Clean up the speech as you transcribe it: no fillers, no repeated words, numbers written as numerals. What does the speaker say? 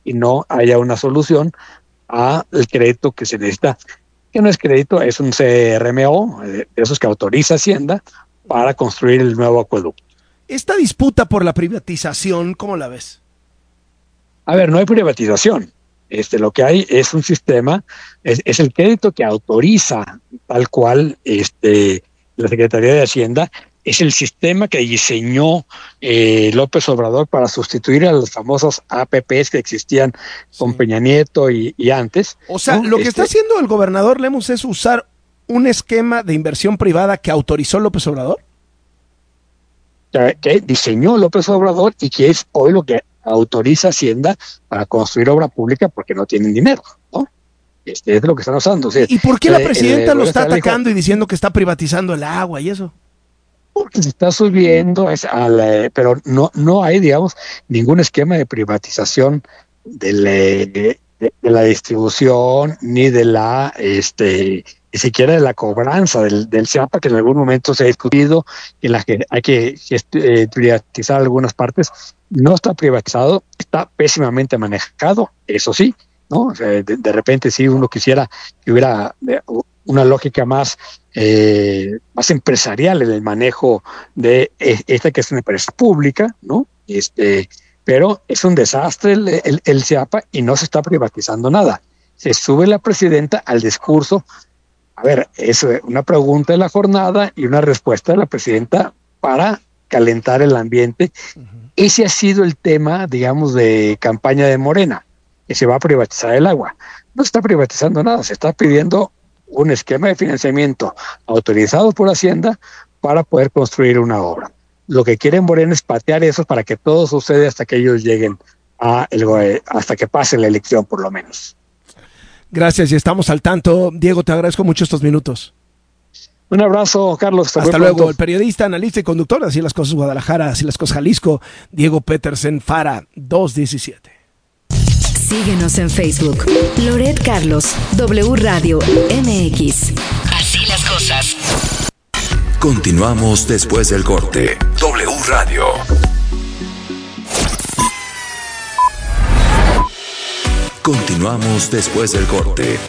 y no haya una solución al crédito que se necesita, que no es crédito, es un CRMO, de esos que autoriza Hacienda para construir el nuevo acueducto. Esta disputa por la privatización, ¿cómo la ves? A ver, no hay privatización. Lo que hay es un sistema, es el crédito que autoriza tal cual la Secretaría de Hacienda, es el sistema que diseñó López Obrador para sustituir a los famosos APPs que existían con Peña Nieto y antes. O sea, ¿no? lo que está haciendo el gobernador Lemus es usar un esquema de inversión privada que autorizó López Obrador. Que diseñó López Obrador y que es hoy lo que autoriza Hacienda para construir obra pública porque no tienen dinero, ¿no? Es lo que están usando. O sea, ¿Y por qué la presidenta lo está atacando y diciendo que está privatizando el agua y eso? Porque se está subiendo, pero no hay, digamos, ningún esquema de privatización de la distribución ni de ni siquiera de la cobranza del CIAPA, que en algún momento se ha discutido, en la que hay que privatizar algunas partes. No está privatizado, está pésimamente manejado, eso sí, ¿no? O sea, de repente si uno quisiera que hubiera una lógica más empresarial en el manejo de esta que es una empresa pública, ¿no? Pero es un desastre el CIAPA y no se está privatizando nada. Se sube la presidenta al discurso. A ver, es una pregunta de la jornada y una respuesta de la presidenta para calentar el ambiente. Ese ha sido el tema, digamos, de campaña de Morena, que se va a privatizar el agua. No se está privatizando nada, se está pidiendo un esquema de financiamiento autorizado por Hacienda para poder construir una obra. Lo que quieren Morena es patear eso para que todo suceda hasta que ellos lleguen hasta que pase la elección, por lo menos. Gracias y estamos al tanto. Diego, te agradezco mucho estos minutos. Un abrazo, Carlos. Hasta luego. El periodista, analista y conductor de Así las Cosas Guadalajara, Así las Cosas Jalisco, Diego Petersen, Fara 217. Síguenos en Facebook. Loret Carlos, W Radio MX. Así las cosas. Continuamos después del corte. W Radio. Continuamos después del corte.